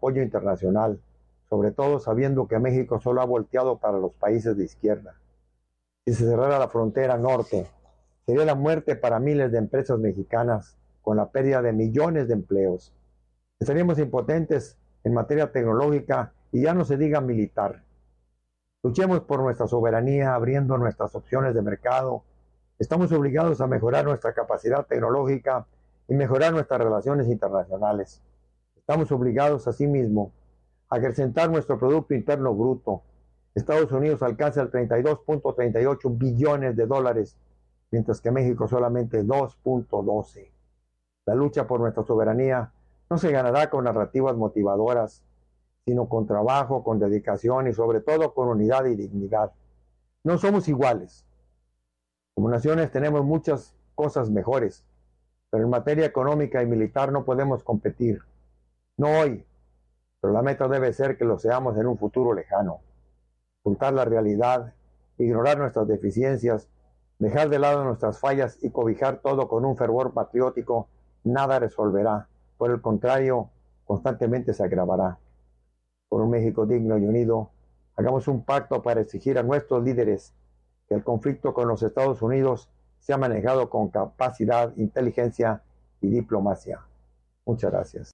apoyo internacional, sobre todo sabiendo que México solo ha volteado para los países de izquierda. Si se cerrara la frontera norte, sería la muerte para miles de empresas mexicanas, con la pérdida de millones de empleos. Estaríamos impotentes en materia tecnológica y ya no se diga militar. Luchemos por nuestra soberanía, abriendo nuestras opciones de mercado. Estamos obligados a mejorar nuestra capacidad tecnológica y mejorar nuestras relaciones internacionales. Estamos obligados, asimismo, a acrecentar nuestro Producto Interno Bruto. Estados Unidos alcanza el 32.38 billones de dólares, mientras que México solamente 2.12. La lucha por nuestra soberanía no se ganará con narrativas motivadoras, sino con trabajo, con dedicación y sobre todo con unidad y dignidad. No somos iguales. Como naciones tenemos muchas cosas mejores, pero en materia económica y militar no podemos competir. No hoy, pero la meta debe ser que lo seamos en un futuro lejano. Ocultar la realidad, ignorar nuestras deficiencias, dejar de lado nuestras fallas y cobijar todo con un fervor patriótico, nada resolverá. Por el contrario, constantemente se agravará. Por un México digno y unido, hagamos un pacto para exigir a nuestros líderes que el conflicto con los Estados Unidos sea manejado con capacidad, inteligencia y diplomacia. Muchas gracias.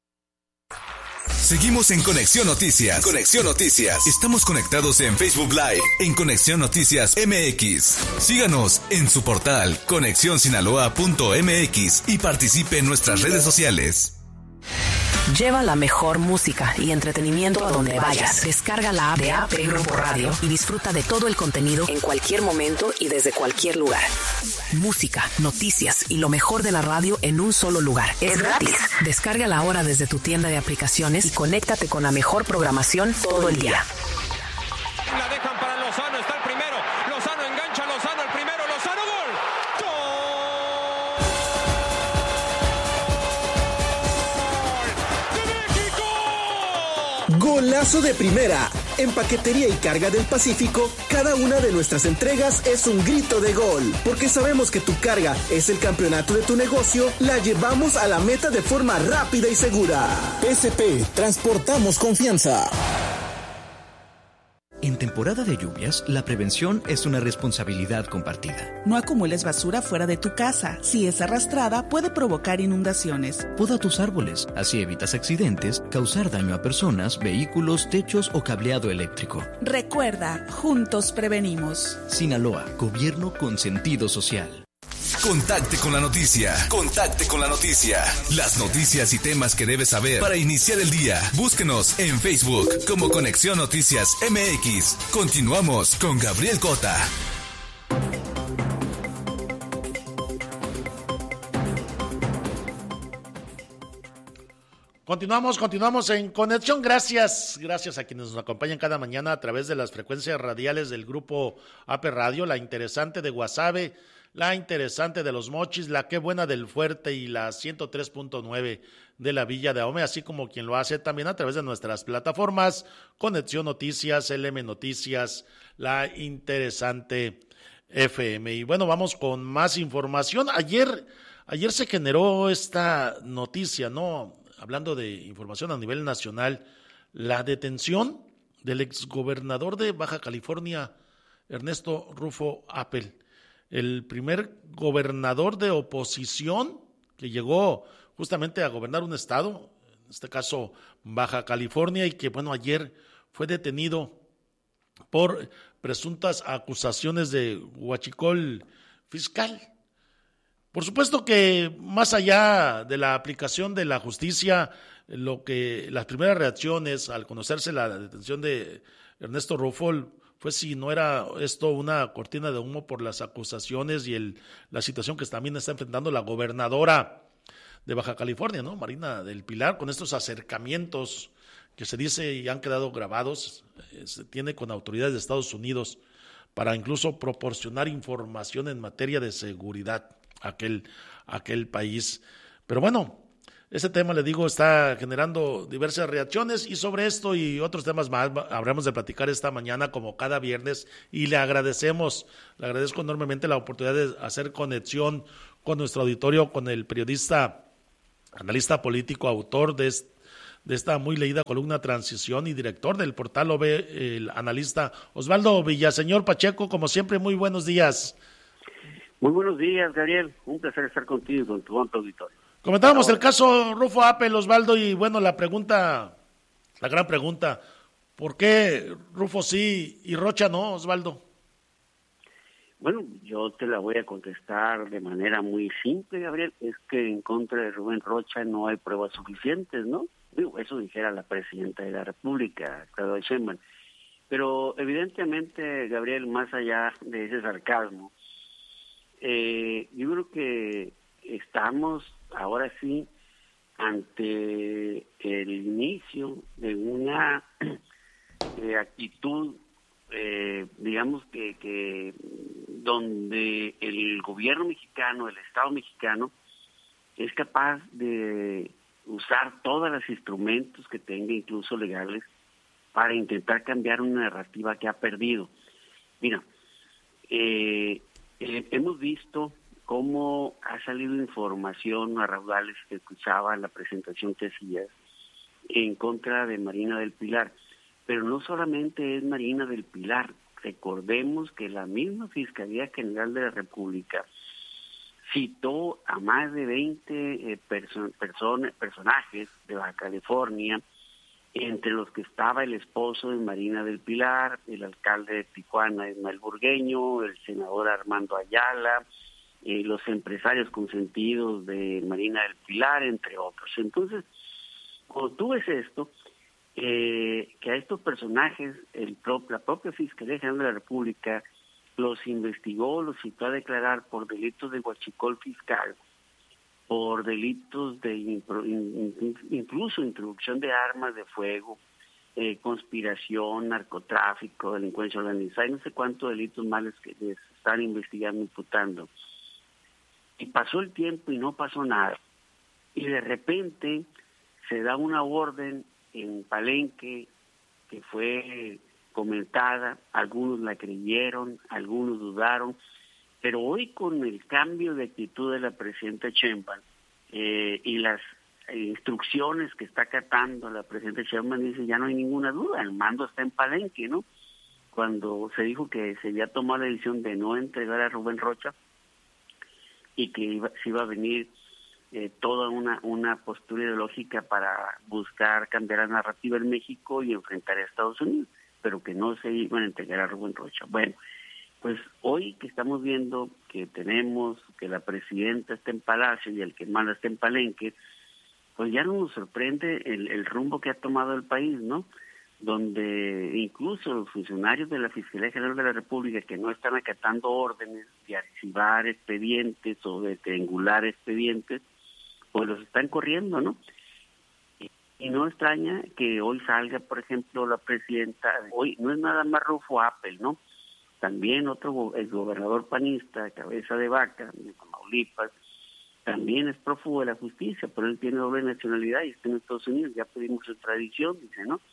Seguimos en Conexión Noticias. Conexión Noticias. Estamos conectados en Facebook Live, en Conexión Noticias MX. Síganos en su portal conexionsinaloa.mx y participe en nuestras redes sociales. Lleva la mejor música y entretenimiento a donde vayas. Descarga la app de AP Grupo Radio y disfruta de todo el contenido en cualquier momento y desde cualquier lugar. Música, noticias y lo mejor de la radio en un solo lugar. Es gratis. Descárgala ahora desde tu tienda de aplicaciones y conéctate con la mejor programación todo el día. La dejan para Lozano, está el primero. Lozano engancha, Lozano el primero, Lozano, gol. Golazo de primera. En Paquetería y Carga del Pacífico, cada una de nuestras entregas es un grito de gol. Porque sabemos que tu carga es el campeonato de tu negocio, la llevamos a la meta de forma rápida y segura. PSP, transportamos confianza. En temporada de lluvias, la prevención es una responsabilidad compartida. No acumules basura fuera de tu casa. Si es arrastrada, puede provocar inundaciones. Poda tus árboles, así evitas accidentes, causar daño a personas, vehículos, techos o cableado eléctrico. Recuerda, juntos prevenimos. Sinaloa, gobierno con sentido social. Contacte con la noticia. Contacte con la noticia. Las noticias y temas que debes saber para iniciar el día. Búsquenos en Facebook como Conexión Noticias MX. Continuamos con Gabriel Cota. Continuamos en Conexión. Gracias a quienes nos acompañan cada mañana a través de las frecuencias radiales del grupo AP Radio, la interesante de Guasave, la interesante de Los Mochis, la Qué Buena del Fuerte y la 103.9 de la Villa de Ahome, así como quien lo hace también a través de nuestras plataformas Conexión Noticias, LM Noticias, la interesante FM. Y bueno, vamos con más información. Ayer se generó esta noticia, ¿no? Hablando de información a nivel nacional, la detención del exgobernador de Baja California, Ernesto Rufo Appel, el primer gobernador de oposición que llegó justamente a gobernar un estado, en este caso Baja California, y que bueno, ayer fue detenido por presuntas acusaciones de huachicol fiscal. Por supuesto que más allá de la aplicación de la justicia, las primeras reacciones al conocerse la detención de Ernesto Rufo fue si no era esto una cortina de humo por las acusaciones y la situación que también está enfrentando la gobernadora de Baja California, ¿no? Marina del Pilar, con estos acercamientos que se dice y han quedado grabados, se tiene con autoridades de Estados Unidos para incluso proporcionar información en materia de seguridad a aquel país. Pero bueno, ese tema, le digo, está generando diversas reacciones, y sobre esto y otros temas más habremos de platicar esta mañana como cada viernes, y le agradezco enormemente la oportunidad de hacer conexión con nuestro auditorio, con el periodista, analista político, autor de de esta muy leída columna Transición y director del portal OV, el analista Osvaldo Villaseñor Pacheco. Como siempre, muy buenos días. Muy buenos días, Gabriel. Un placer estar contigo y con tu amplio auditorio. Comentábamos el caso Rufo Appel, Osvaldo, y bueno, la gran pregunta, ¿por qué Rufo sí y Rocha no, Osvaldo? Bueno, yo te la voy a contestar de manera muy simple, Gabriel. Es que en contra de Rubén Rocha no hay pruebas suficientes, ¿no? Digo, eso dijera la presidenta de la República, Claudia Sheinbaum. Pero evidentemente, Gabriel, más allá de ese sarcasmo, yo creo que estamos ahora sí ante el inicio de una actitud, digamos que donde el gobierno mexicano, el Estado mexicano, es capaz de usar todos los instrumentos que tenga, incluso legales, para intentar cambiar una narrativa que ha perdido. Mira, hemos visto cómo ha salido información a raudales que escuchaba en la presentación que hacías en contra de Marina del Pilar. Pero no solamente es Marina del Pilar, recordemos que la misma Fiscalía General de la República citó a más de 20 personajes de Baja California, entre los que estaba el esposo de Marina del Pilar, el alcalde de Tijuana, Ismael Burgueño, el senador Armando Ayala, los empresarios consentidos de Marina del Pilar, entre otros. Entonces, cuando tú ves esto, que a estos personajes la propia Fiscalía General de la República los investigó, los citó a declarar por delitos de huachicol fiscal, por delitos de incluso introducción de armas de fuego, conspiración, narcotráfico, delincuencia organizada y no sé cuántos delitos males que les están investigando, imputando. Y pasó el tiempo y no pasó nada. Y de repente se da una orden en Palenque que fue comentada, algunos la creyeron, algunos dudaron, pero hoy con el cambio de actitud de la presidenta Sheinbaum y las instrucciones que está acatando la presidenta Sheinbaum, dice ya no hay ninguna duda, el mando está en Palenque, ¿no? Cuando se dijo que se había tomado la decisión de no entregar a Rubén Rocha y que se iba a venir toda una postura ideológica para buscar cambiar la narrativa en México y enfrentar a Estados Unidos, pero que no se iban a entregar a Rubén Rocha. Bueno, pues hoy que estamos viendo que tenemos que la presidenta está en Palacio y el que manda está en Palenque, pues ya no nos sorprende el rumbo que ha tomado el país, ¿no? Donde incluso los funcionarios de la Fiscalía General de la República que no están acatando órdenes de archivar expedientes o de triangular expedientes, pues los están corriendo, ¿no? Y no extraña que hoy salga, por ejemplo, la presidenta, hoy no es nada más Rufo Appel, ¿no? También otro exgobernador panista, Cabeza de Vaca, de Tamaulipas, también es prófugo de la justicia, pero él tiene doble nacionalidad y está en Estados Unidos, ya pedimos su extradición, dice, ¿no?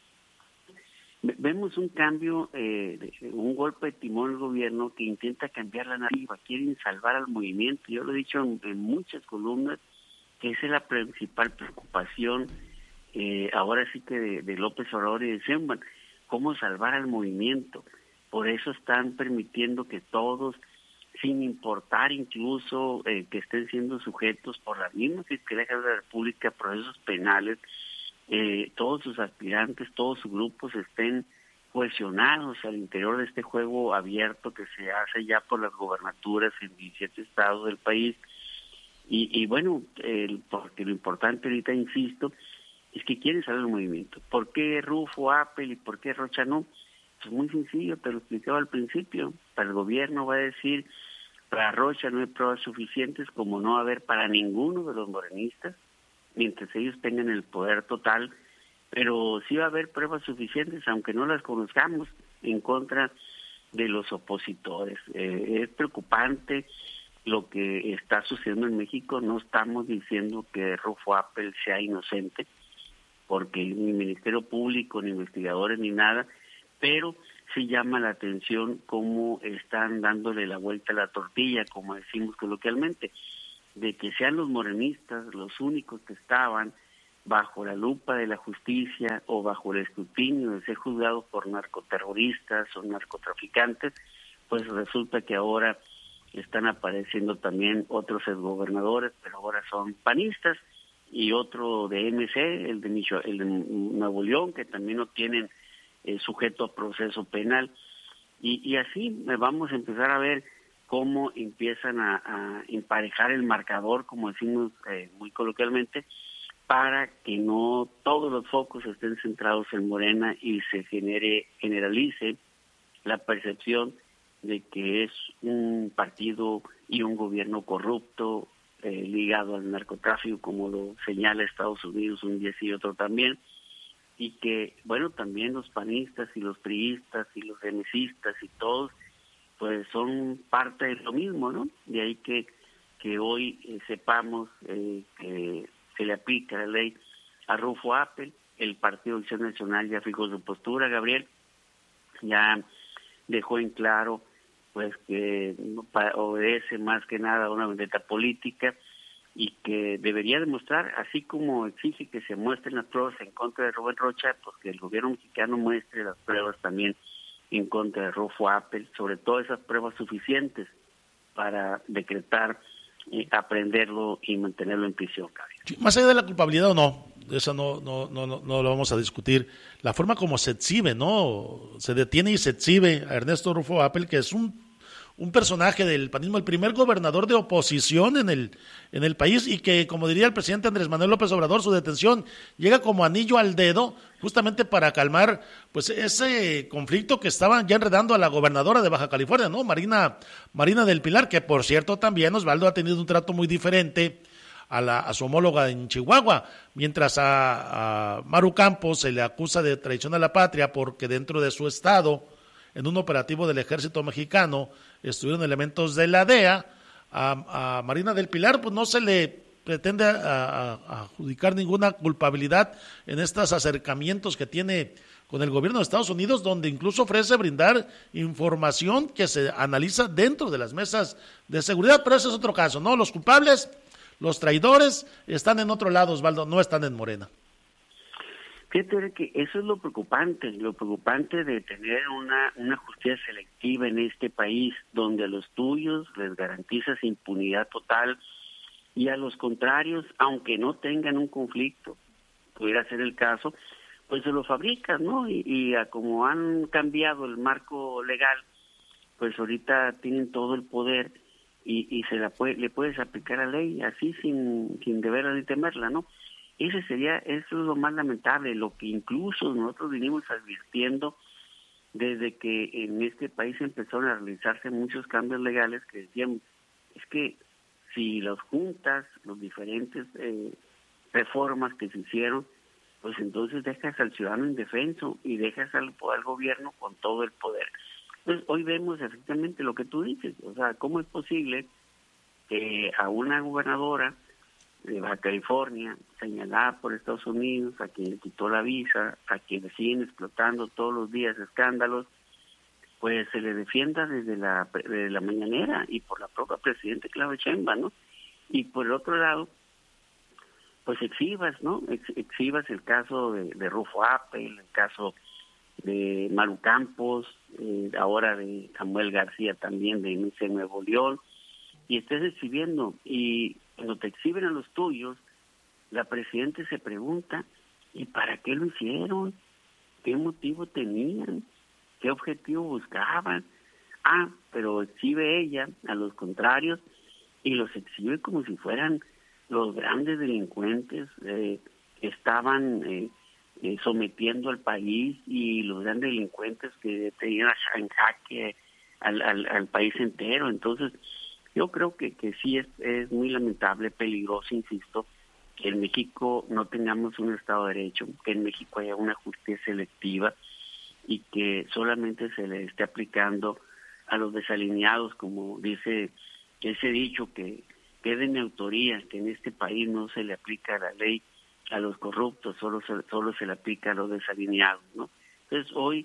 Vemos un cambio, un golpe de timón del gobierno que intenta cambiar la narrativa, quieren salvar al movimiento. Yo lo he dicho en muchas columnas, que esa es la principal preocupación, ahora sí que de López Obrador y de Sheinbaum, cómo salvar al movimiento. Por eso están permitiendo que todos, sin importar incluso que estén siendo sujetos por la misma Fiscalía General de la República, procesos penales, todos sus aspirantes, todos sus grupos estén cohesionados al interior de este juego abierto que se hace ya por las gobernaturas en 17 estados del país. Y bueno, porque lo importante ahorita, insisto, es que quieren saber el movimiento. ¿Por qué Rufo Appel y por qué Rocha no? Pues muy sencillo, te lo explicaba al principio. Para el gobierno va a decir, para Rocha no hay pruebas suficientes, como no va a haber para ninguno de los morenistas, mientras ellos tengan el poder total, pero sí va a haber pruebas suficientes, aunque no las conozcamos, en contra de los opositores. Es preocupante lo que está sucediendo en México. No estamos diciendo que Rufo Appel sea inocente, porque ni Ministerio Público, ni investigadores, ni nada, pero sí llama la atención cómo están dándole la vuelta a la tortilla, como decimos coloquialmente, de que sean los morenistas los únicos que estaban bajo la lupa de la justicia o bajo el escrutinio de ser juzgados por narcoterroristas o narcotraficantes, pues resulta que ahora están apareciendo también otros exgobernadores, pero ahora son panistas, y otro de MC, el de Nuevo León, que también no tienen sujeto a proceso penal. Y así vamos a empezar a ver cómo empiezan a emparejar el marcador, como decimos muy coloquialmente, para que no todos los focos estén centrados en Morena y se generalice la percepción de que es un partido y un gobierno corrupto ligado al narcotráfico, como lo señala Estados Unidos un día sí y otro también, y que, bueno, también los panistas y los priistas y los MCistas y todos, pues son parte de lo mismo, ¿no? De ahí que hoy sepamos que se le aplica la ley a Rufo Appel. El Partido de Acción Nacional ya fijó su postura, Gabriel, ya dejó en claro pues que obedece más que nada a una vendetta política y que debería demostrar, así como exige que se muestren las pruebas en contra de Rubén Rocha, pues que el gobierno mexicano muestre las pruebas también en contra de Rufo Appel, sobre todo esas pruebas suficientes para decretar, aprenderlo y mantenerlo en prisión. Sí, más allá de la culpabilidad o no, eso no lo vamos a discutir. La forma como se exhibe, ¿no? Se detiene y se exhibe a Ernesto Rufo Appel, que es un personaje del panismo, el primer gobernador de oposición en el país, y que, como diría el presidente Andrés Manuel López Obrador, su detención llega como anillo al dedo, justamente para calmar pues ese conflicto que estaban ya enredando a la gobernadora de Baja California, ¿no? Marina del Pilar, que por cierto también Osvaldo ha tenido un trato muy diferente a su homóloga en Chihuahua, mientras a Maru Campos se le acusa de traición a la patria porque dentro de su estado, en un operativo del ejército mexicano, estuvieron elementos de la DEA. A Marina del Pilar pues no se le pretende adjudicar ninguna culpabilidad en estos acercamientos que tiene con el gobierno de Estados Unidos, donde incluso ofrece brindar información que se analiza dentro de las mesas de seguridad, pero ese es otro caso, ¿no? Los culpables, los traidores, están en otro lado, Osvaldo, no están en Morena. Fíjate que eso es lo preocupante de tener una justicia selectiva en este país, donde a los tuyos les garantizas impunidad total y a los contrarios, aunque no tengan un conflicto, pudiera ser el caso, pues se lo fabricas, ¿no? Y como han cambiado el marco legal, pues ahorita tienen todo el poder y le puedes aplicar la ley así sin deberla ni temerla, ¿no? Eso es lo más lamentable, lo que incluso nosotros vinimos advirtiendo desde que en este país empezaron a realizarse muchos cambios legales, que decían, es que si las juntas, los diferentes reformas que se hicieron, pues entonces dejas al ciudadano indefenso y dejas al gobierno con todo el poder. Pues hoy vemos efectivamente lo que tú dices, o sea, ¿cómo es posible que a una gobernadora de Baja California, señalada por Estados Unidos, a quien le quitó la visa, a quien le siguen explotando todos los días escándalos, pues se le defienda desde la mañanera y por la propia presidenta Claudia Sheinbaum, ¿no? Y por el otro lado, pues exhibas, ¿no? Exhibas el caso de Rufo Appel, el caso de Maru Campos, ahora de Samuel García también de MC Nuevo León, y estés exhibiendo, y cuando te exhiben a los tuyos, la presidenta se pregunta, ¿y para qué lo hicieron? ¿Qué motivo tenían? ¿Qué objetivo buscaban? Pero exhibe ella a los contrarios y los exhibe como si fueran los grandes delincuentes que estaban sometiendo al país y los grandes delincuentes que tenían en jaque al país entero. Entonces, yo creo que sí es muy lamentable, peligroso, insisto, que en México no tengamos un Estado de Derecho, que en México haya una justicia selectiva y que solamente se le esté aplicando a los desalineados, como dice ese dicho, que quede en mi autoría, que en este país no se le aplica la ley a los corruptos, solo se le aplica a los desalineados, ¿no? Entonces hoy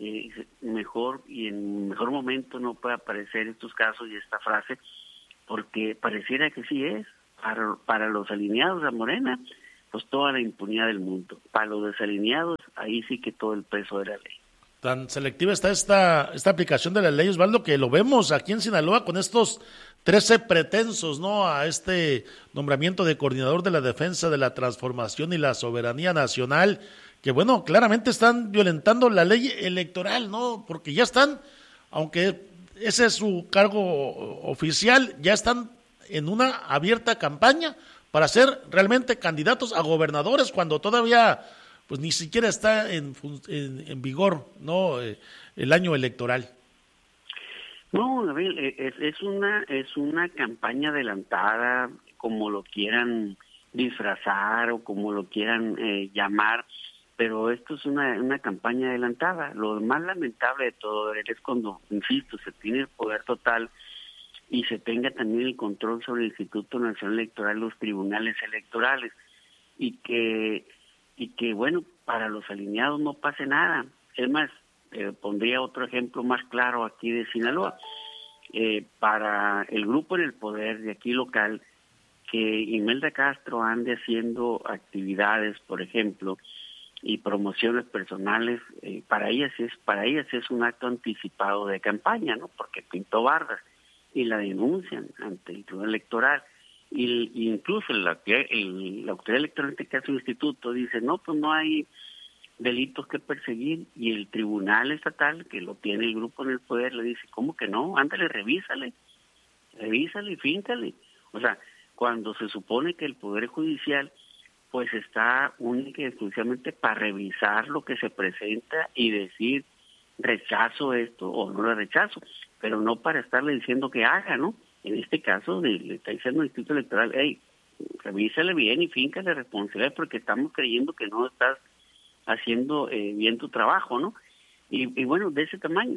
mejor y en mejor momento no puede aparecer estos casos y esta frase, porque pareciera que sí es para los alineados a Morena, pues toda la impunidad del mundo. Para los desalineados, ahí sí que todo el peso de la ley. Tan selectiva está esta aplicación de la ley, Osvaldo, que lo vemos aquí en Sinaloa con estos 13 pretensos, ¿no?, a este nombramiento de coordinador de la defensa de la transformación y la soberanía nacional, que bueno, claramente están violentando la ley electoral, ¿no?, porque ya están, aunque ese es su cargo oficial, ya están en una abierta campaña para ser realmente candidatos a gobernadores cuando todavía pues ni siquiera está en vigor, ¿no?, el año electoral. No, Gabriel, es una campaña adelantada, como lo quieran disfrazar o como lo quieran llamar, pero esto es una campaña adelantada. Lo más lamentable de todo es cuando, insisto, se tiene el poder total y se tenga también el control sobre el Instituto Nacional Electoral, los tribunales electorales, y que bueno, para los alineados no pase nada. Es más, pondría otro ejemplo más claro aquí de Sinaloa. Para el grupo en el poder de aquí local, que Imelda Castro ande haciendo actividades, por ejemplo, y promociones personales, para ellas es un acto anticipado de campaña, ¿no? Porque pintó bardas y la denuncian ante el Tribunal Electoral. Y incluso la autoridad electoral, en este caso el instituto, dice, no, pues no hay delitos que perseguir, y el tribunal estatal, que lo tiene el grupo en el poder, le dice, ¿cómo que no? Ándale, revísale y fíncale. O sea, cuando se supone que el Poder Judicial pues está única y exclusivamente para revisar lo que se presenta y decir, rechazo esto o no lo rechazo, pero no para estarle diciendo que haga, ¿no? En este caso, le está diciendo al Instituto Electoral, hey, revísale bien y fíncale responsabilidad porque estamos creyendo que no estás haciendo bien tu trabajo, ¿no? Y bueno, de ese tamaño.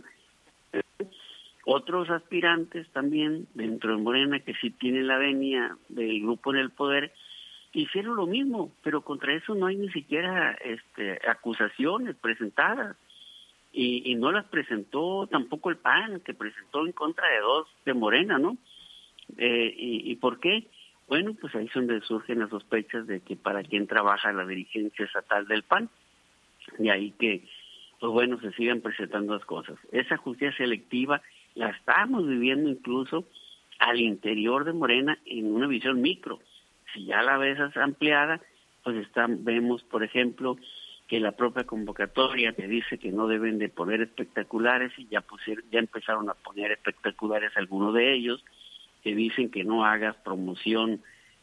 Otros aspirantes también dentro de Morena que sí tienen la venia del grupo en el poder, hicieron lo mismo, pero contra eso no hay ni siquiera acusaciones presentadas. Y no las presentó tampoco el PAN, que presentó en contra de 2 de Morena, ¿no? ¿Y por qué? Bueno, pues ahí es donde surgen las sospechas de que para quién trabaja la dirigencia estatal del PAN. Y ahí que, pues bueno, se sigan presentando las cosas. Esa justicia selectiva la estamos viviendo incluso al interior de Morena en una visión micro. Si ya la ves ampliada, pues vemos, por ejemplo, que la propia convocatoria te dice que no deben de poner espectaculares y ya empezaron a poner espectaculares algunos de ellos, que dicen que no hagas promoción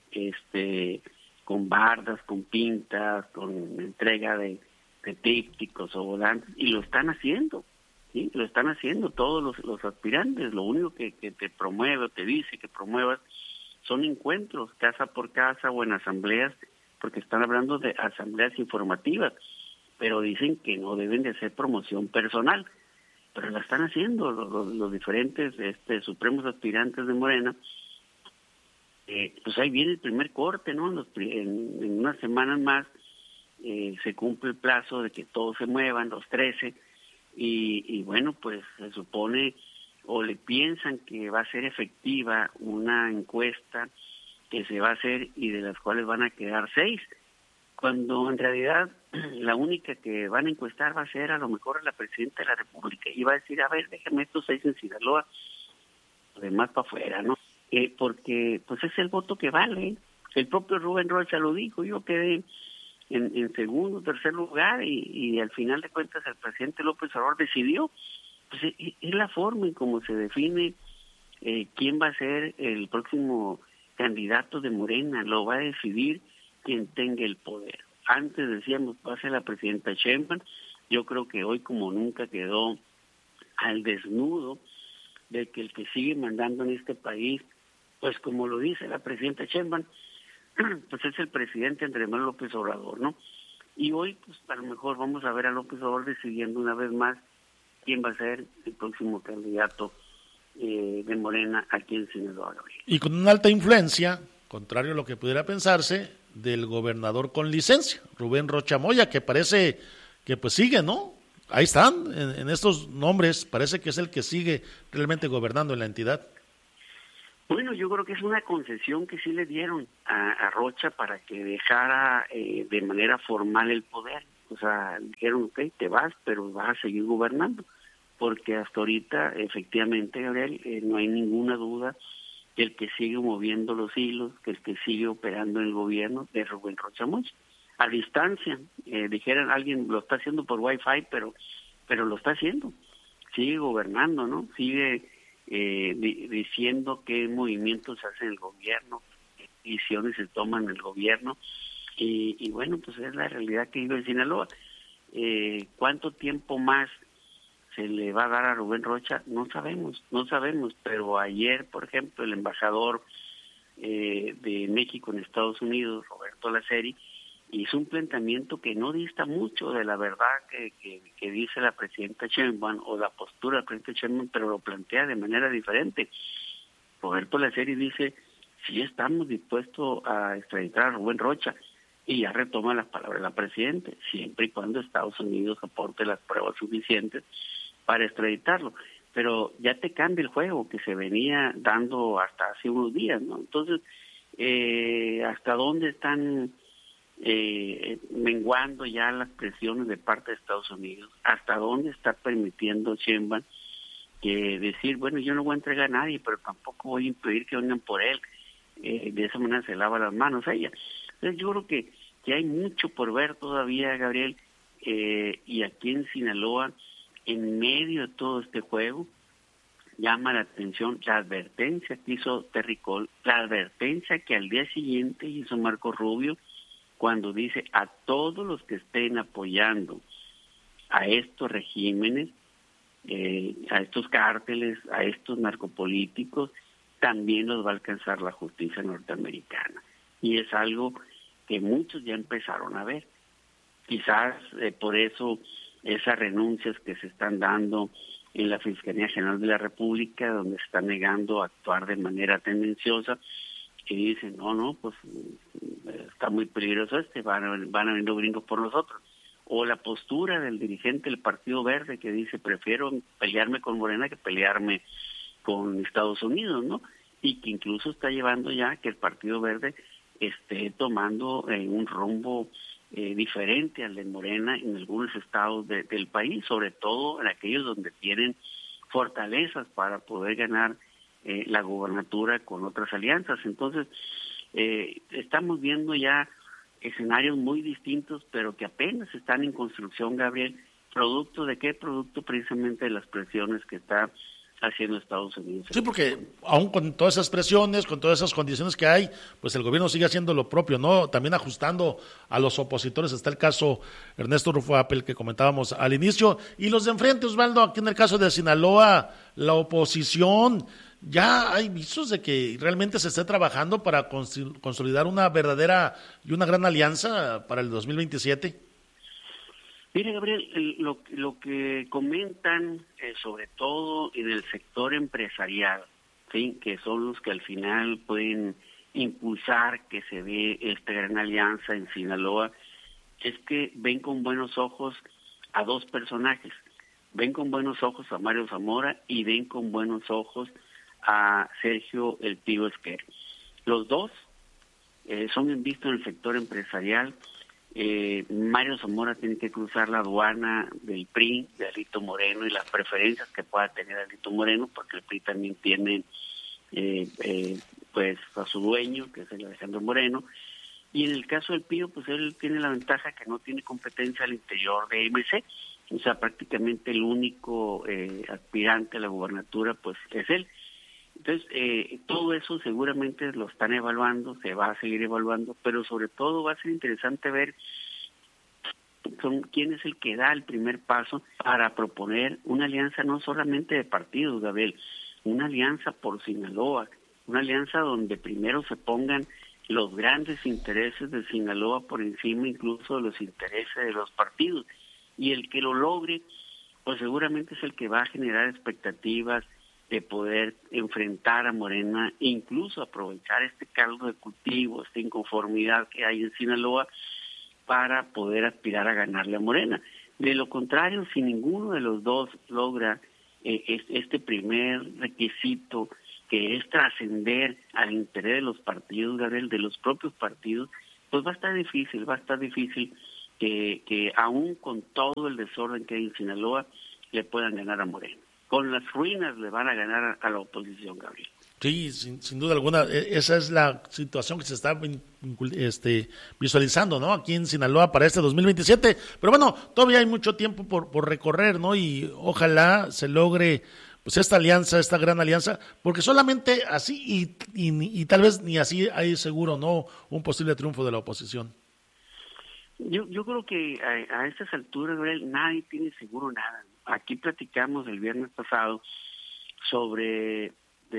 con bardas, con pintas, con entrega de trípticos o volantes, y lo están haciendo, ¿sí? Lo están haciendo todos los aspirantes. Lo único que te promueve o te dice que promuevas son encuentros casa por casa o en asambleas, porque están hablando de asambleas informativas, pero dicen que no deben de hacer promoción personal, pero la están haciendo los diferentes supremos aspirantes de Morena. Pues ahí viene el primer corte, ¿no? En unas semanas más se cumple el plazo de que todos se muevan, los 13, y bueno, pues se supone o le piensan que va a ser efectiva una encuesta que se va a hacer y de las cuales van a quedar 6, cuando en realidad la única que van a encuestar va a ser a lo mejor a la presidenta de la República, y va a decir, a ver, déjame estos 6 en Sinaloa, además para afuera, ¿no? Porque pues es el voto que vale. El propio Rubén Rocha lo dijo, yo quedé en segundo, tercer lugar, y al final de cuentas el presidente López Obrador decidió. Pues es la forma en cómo se define quién va a ser el próximo candidato de Morena, lo va a decidir quien tenga el poder. Antes decíamos, va a ser la presidenta Sheinbaum. Yo creo que hoy como nunca quedó al desnudo de que el que sigue mandando en este país, pues como lo dice la presidenta Sheinbaum, pues es el presidente Andrés Manuel López Obrador, ¿no? Y hoy, pues a lo mejor vamos a ver a López Obrador decidiendo una vez más quién va a ser el próximo candidato de Morena aquí en Sinaloa. Y con una alta influencia, contrario a lo que pudiera pensarse, del gobernador con licencia, Rubén Rocha Moya, que parece que pues sigue, ¿no? Ahí están, en estos nombres, parece que es el que sigue realmente gobernando en la entidad. Bueno, yo creo que es una concesión que sí le dieron a Rocha para que dejara de manera formal el poder. O sea, dijeron, ok, te vas, pero vas a seguir gobernando. Porque hasta ahorita, efectivamente, Gabriel, no hay ninguna duda que el que sigue moviendo los hilos, que el que sigue operando en el gobierno es Rubén Rocha Moya. A distancia, dijeran, alguien lo está haciendo por Wi-Fi, pero lo está haciendo. Sigue gobernando, ¿no? Sigue diciendo qué movimientos se hacen en el gobierno, qué decisiones se toman en el gobierno. Y bueno, pues es la realidad que vive en Sinaloa. ¿Cuánto tiempo más se le va a dar a Rubén Rocha? No sabemos, pero ayer, por ejemplo, el embajador de México en Estados Unidos, Roberto Laceri, hizo un planteamiento que no dista mucho de la verdad que dice la presidenta Sheinbaum o la postura del presidente Sheinbaum, pero lo plantea de manera diferente. Roberto Laceri dice, sí estamos dispuestos a extraditar a Rubén Rocha, y ya retoma las palabras de la presidenta, siempre y cuando Estados Unidos aporte las pruebas suficientes para extraditarlo. Pero ya te cambia el juego que se venía dando hasta hace unos días, ¿no? Entonces, ¿hasta dónde están menguando ya las presiones de parte de Estados Unidos? ¿Hasta dónde está permitiendo Sheinbaum que decir, bueno, yo no voy a entregar a nadie, pero tampoco voy a impedir que vengan por él? De esa manera se lava las manos a ella. Entonces yo creo que hay mucho por ver todavía, Gabriel, y aquí en Sinaloa, en medio de todo este juego, llama la atención la advertencia que hizo Terry Cole, la advertencia que al día siguiente hizo Marco Rubio, cuando dice a todos los que estén apoyando a estos regímenes, a estos cárteles, a estos narcopolíticos, también los va a alcanzar la justicia norteamericana. Y es algo que muchos ya empezaron a ver. Quizás por eso esas renuncias que se están dando en la Fiscalía General de la República, donde se está negando a actuar de manera tendenciosa, que dicen, no, pues está muy peligroso van a venir los gringos por nosotros. O la postura del dirigente del Partido Verde que dice, prefiero pelearme con Morena que pelearme con Estados Unidos, ¿no? Y que incluso está llevando ya que el Partido Verde esté tomando un rumbo diferente al de Morena en algunos estados del país, sobre todo en aquellos donde tienen fortalezas para poder ganar la gobernatura con otras alianzas. Entonces, estamos viendo ya escenarios muy distintos, pero que apenas están en construcción, Gabriel. ¿Producto de qué? Producto precisamente de las presiones que está haciendo Estados Unidos. Sí, porque aún con todas esas presiones, con todas esas condiciones que hay, pues el gobierno sigue haciendo lo propio, ¿no? También ajustando a los opositores. Está el caso Ernesto Rufo Appel que comentábamos al inicio. Y los de enfrente, Osvaldo, aquí en el caso de Sinaloa, la oposición, ya hay visos de que realmente se esté trabajando para consolidar una verdadera y una gran alianza para el 2027. Mire, Gabriel, lo que comentan, sobre todo en el sector empresarial, ¿sí?, que son los que al final pueden impulsar que se dé esta gran alianza en Sinaloa, es que ven con buenos ojos a dos personajes. Ven con buenos ojos a Mario Zamora y ven con buenos ojos a Sergio El Pío Esquer. Los dos son bien vistos en el sector empresarial. Mario Zamora tiene que cruzar la aduana del PRI, de Alito Moreno, y las preferencias que pueda tener Alito Moreno, porque el PRI también tiene pues a su dueño, que es el Alejandro Moreno, y en el caso del Pío, pues él tiene la ventaja que no tiene competencia al interior de MC, o sea, prácticamente el único aspirante a la gubernatura, pues es él. Entonces, todo eso seguramente lo están evaluando, se va a seguir evaluando, pero sobre todo va a ser interesante ver quién es el que da el primer paso para proponer una alianza no solamente de partidos, Gabriel, una alianza por Sinaloa, una alianza donde primero se pongan los grandes intereses de Sinaloa por encima incluso de los intereses de los partidos, y el que lo logre, pues seguramente es el que va a generar expectativas de poder enfrentar a Morena, e incluso aprovechar este caldo de cultivo, esta inconformidad que hay en Sinaloa, para poder aspirar a ganarle a Morena. De lo contrario, si ninguno de los dos logra este primer requisito que es trascender al interés de los partidos, Gabriel, de los propios partidos, pues va a estar difícil que aún con todo el desorden que hay en Sinaloa, le puedan ganar a Morena. Con las ruinas le van a ganar a la oposición, Gabriel. Sí, sin duda alguna, esa es la situación que se está visualizando, ¿no? Aquí en Sinaloa para este 2027, pero bueno, todavía hay mucho tiempo por recorrer, ¿no? Y ojalá se logre pues esta alianza, esta gran alianza, porque solamente así y tal vez ni así hay seguro, ¿no? Un posible triunfo de la oposición. Yo creo que a estas alturas, Gabriel, nadie tiene seguro nada. Aquí platicamos el viernes pasado sobre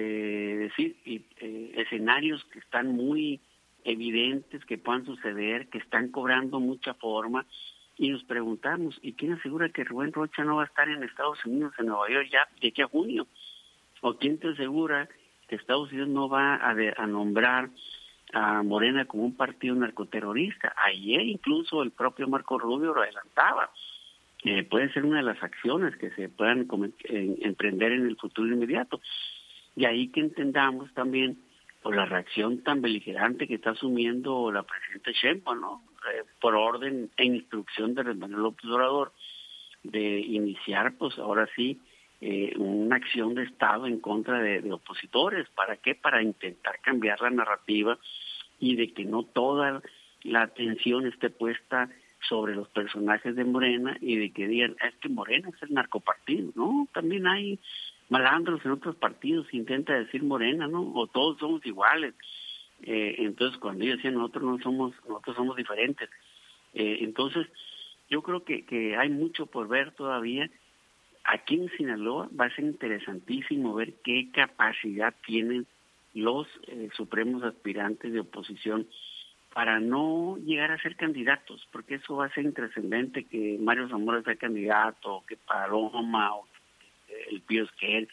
escenarios que están muy evidentes, que puedan suceder, que están cobrando mucha forma, y nos preguntamos, ¿y quién asegura que Rubén Rocha no va a estar en Estados Unidos, en Nueva York, ya de aquí a junio? ¿O quién te asegura que Estados Unidos no va a nombrar a Morena como un partido narcoterrorista? Ayer incluso el propio Marco Rubio lo adelantaba. Puede ser una de las acciones que se puedan emprender en el futuro inmediato. Y ahí que entendamos también por la reacción tan beligerante que está asumiendo la presidenta Sheinbaum, ¿no? Por orden e instrucción de Manuel López Obrador, de iniciar, pues ahora sí, una acción de Estado en contra de opositores. ¿Para qué? Para intentar cambiar la narrativa y de que no toda la atención esté puesta sobre los personajes de Morena y de que digan, es que Morena es el narcopartido. No, también hay malandros en otros partidos, intenta decir Morena, ¿no? O todos somos iguales. Entonces, cuando ellos decían nosotros somos diferentes. Entonces, yo creo que hay mucho por ver todavía. Aquí en Sinaloa va a ser interesantísimo ver qué capacidad tienen los supremos aspirantes de oposición para no llegar a ser candidatos, porque eso va a ser intrascendente que Mario Zamora sea candidato, o que Paloma, o el Pío Esquer.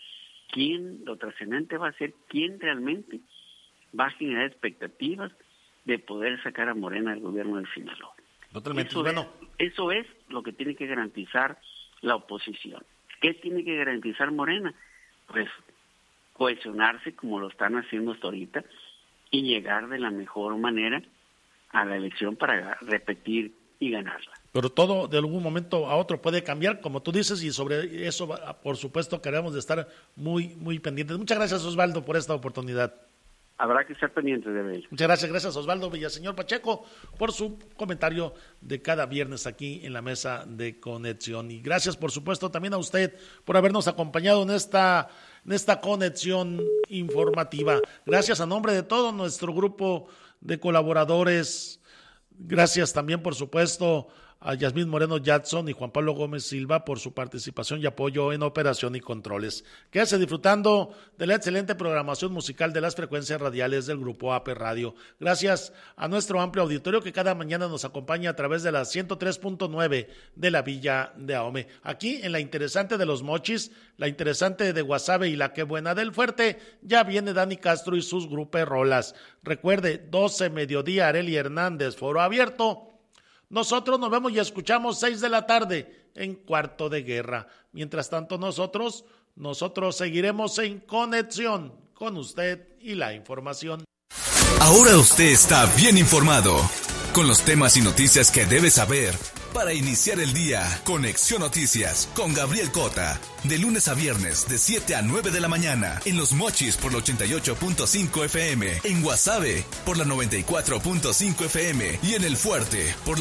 Lo trascendente va a ser quién realmente va a generar expectativas de poder sacar a Morena del gobierno de Sinaloa. Totalmente. Eso es lo que tiene que garantizar la oposición. ¿Qué tiene que garantizar Morena? Pues cohesionarse como lo están haciendo hasta ahorita y llegar de la mejor manera a la elección para repetir y ganarla. Pero todo de algún momento a otro puede cambiar, como tú dices, y sobre eso, por supuesto, queremos de estar muy, muy pendientes. Muchas gracias, Osvaldo, por esta oportunidad. Habrá que estar pendientes de ello. Muchas gracias Osvaldo Villaseñor Pacheco por su comentario de cada viernes aquí en la mesa de conexión. Y gracias, por supuesto, también a usted por habernos acompañado en esta conexión informativa. Gracias a nombre de todo nuestro grupo de colaboradores. Gracias también, por supuesto, a Yasmín Moreno Jackson y Juan Pablo Gómez Silva por su participación y apoyo en operación y controles. Quédese disfrutando de la excelente programación musical de las frecuencias radiales del Grupo AP Radio. Gracias a nuestro amplio auditorio que cada mañana nos acompaña a través de la 103.9 de la Villa de Ahome. Aquí en la interesante de Los Mochis, la interesante de Guasave y la que buena del Fuerte, ya viene Dani Castro y sus gruperolas. Recuerde, 12 mediodía, Arely Hernández, foro abierto. Nosotros nos vemos y escuchamos 6 de la tarde en Cuarto de Guerra. Mientras tanto, nosotros seguiremos en conexión con usted y la información. Ahora usted está bien informado con los temas y noticias que debe saber para iniciar el día. Conexión Noticias con Gabriel Cota, de lunes a viernes de 7 a 9 de la mañana en Los Mochis por la 88.5 FM, en Guasave por la 94.5 FM y en El Fuerte por la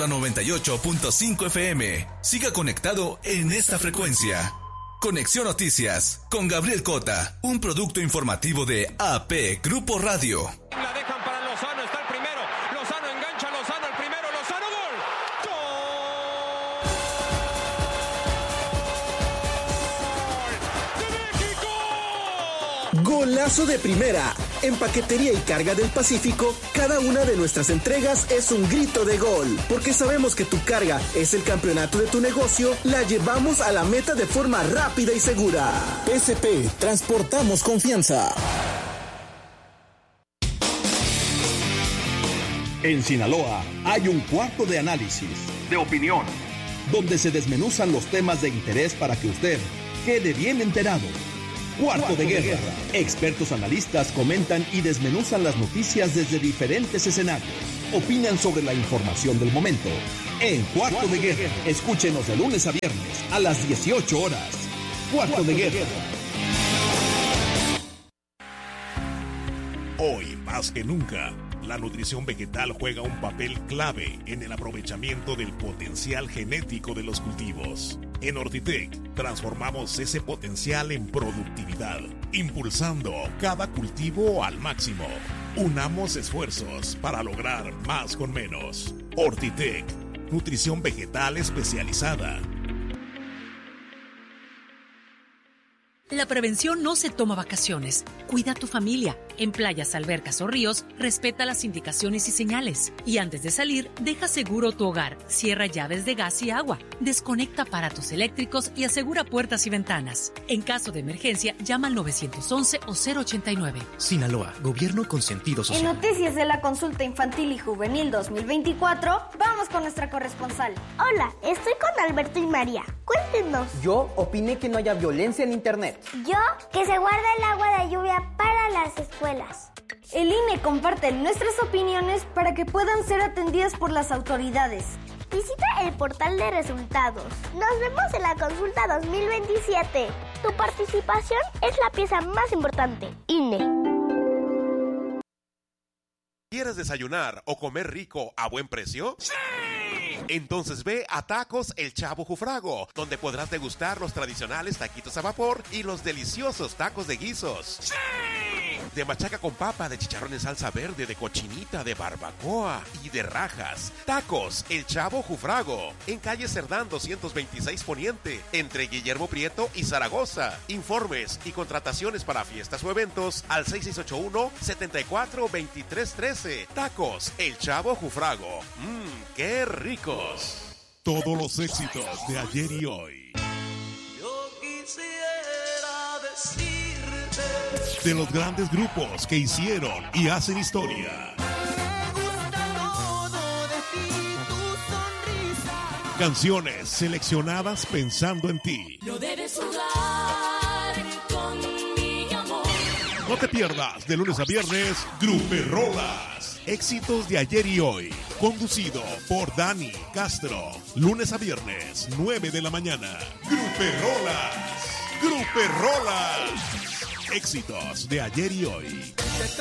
98.5 FM. Siga conectado en esta frecuencia. Conexión Noticias con Gabriel Cota, un producto informativo de AP Grupo Radio. La dejan para Lozano, está el primero. Lozano engancha, Lozano el primero, Lozano, gol. ¡Gol de México! Golazo de primera. En Paquetería y Carga del Pacífico, cada una de nuestras entregas es un grito de gol. Porque sabemos que tu carga es el campeonato de tu negocio, la llevamos a la meta de forma rápida y segura. PSP, transportamos confianza. En Sinaloa hay un cuarto de análisis, de opinión, donde se desmenuzan los temas de interés para que usted quede bien enterado. Cuarto de Guerra. Expertos analistas comentan y desmenuzan las noticias desde diferentes escenarios. Opinan sobre la información del momento. En Cuarto de Guerra. Escúchenos de lunes a viernes a las 18 horas. Cuarto de Guerra. Hoy, más que nunca, la nutrición vegetal juega un papel clave en el aprovechamiento del potencial genético de los cultivos. En Ortitec, transformamos ese potencial en productividad, impulsando cada cultivo al máximo. Unamos esfuerzos para lograr más con menos. Ortitec, nutrición vegetal especializada. La prevención no se toma vacaciones. Cuida a tu familia. En playas, albercas o ríos, respeta las indicaciones y señales. Y antes de salir, deja seguro tu hogar. Cierra llaves de gas y agua. Desconecta aparatos eléctricos y asegura puertas y ventanas. En caso de emergencia, llama al 911 o 089. Sinaloa, gobierno con sentido social. En noticias de la consulta infantil y juvenil 2024, vamos con nuestra corresponsal. Hola, estoy con Alberto y María. Cuéntenos. Yo opiné que no haya violencia en internet. Yo, que se guarda el agua de lluvia para las escuelas. El INE comparte nuestras opiniones para que puedan ser atendidas por las autoridades. Visita el portal de resultados. Nos vemos en la consulta 2027. Tu participación es la pieza más importante. INE. ¿Quieres desayunar o comer rico a buen precio? ¡Sí! Entonces ve a Tacos El Chavo Jufrago, donde podrás degustar los tradicionales taquitos a vapor y los deliciosos tacos de guisos. ¡Sí! De machaca con papa, de chicharrón en salsa verde, de cochinita, de barbacoa y de rajas. Tacos El Chavo Jufrago, en calle Cerdán 226 Poniente, entre Guillermo Prieto y Zaragoza. Informes y contrataciones para fiestas o eventos al 6681-742313. Tacos El Chavo Jufrago. ¡Qué ricos! Todos los éxitos de ayer y hoy. Yo quisiera decirte De los grandes grupos que hicieron y hacen historia. Canciones seleccionadas pensando en ti. No debes jugar con mi amor. No te pierdas de lunes a viernes Gruperrolas. Éxitos de ayer y hoy. Conducido por Dani Castro. Lunes a viernes, 9 de la mañana. Gruperrolas. Gruperrolas. Éxitos de ayer y hoy.